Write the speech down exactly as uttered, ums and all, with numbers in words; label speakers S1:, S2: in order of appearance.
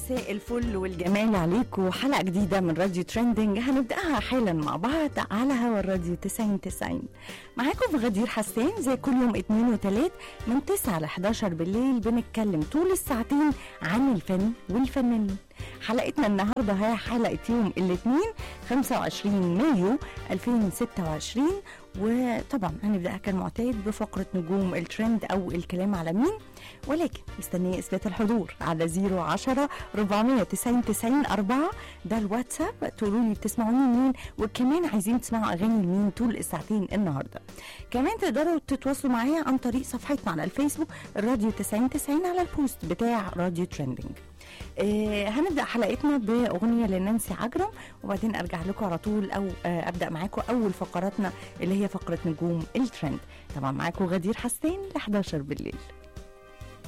S1: مساء الفل والجمال عليكم. حلقة جديدة من راديو ترندنج هنبدأها حالا مع بعض على هوا الراديو تسعين تسعين. معاكم في غدير حسان زي كل يوم اتنين وتلات من تسعة ل حداشر بالليل. بنتكلم طول الساعتين عن الفن والفنانين. حلقتنا النهاردة هي حلقة يوم الاثنين خمسة وعشرين مايو ألفين وستة وعشرين، وطبعا هنبدأ كالمعتاد بفقرة نجوم الترند أو الكلام على مين، ولكن مستنية إثبات الحضور على زيرو عشرة ربعمية تسعين تسعين أربعة. ده الواتساب، تقولوا لي بتسمعوني مين، وكمان عايزين تسمعوا أغاني مين طول الساعتين النهاردة. كمان تقدروا تتواصلوا معايا عن طريق صفحتنا على الفيسبوك الراديو تسعين تسعين على البوست بتاع راديو ترندنج. آه هنبدأ حلقتنا بأغنية لنانسي عجرم، وبعدين أرجع لكم على طول أو آه أبدأ معاكم أول فقراتنا اللي هي فقرة نجوم الترند. طبعا معاكم غدير حسان ل حداشر بالليل.